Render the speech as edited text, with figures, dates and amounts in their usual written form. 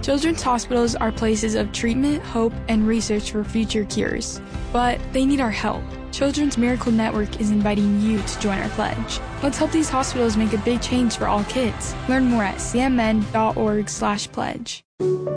Children's hospitals are places of treatment, hope, and research for future cures. But they need our help. Children's Miracle Network is inviting you to join our pledge. Let's help these hospitals make a big change for all kids. Learn more at cmn.org/pledge.